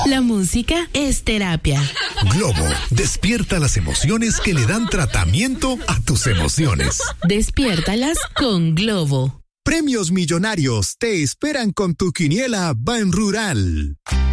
La música es terapia. Globo, despierta las emociones que le dan tratamiento a tus emociones. Despiértalas con Globo. Premios millonarios te esperan con tu quiniela Ban Rural.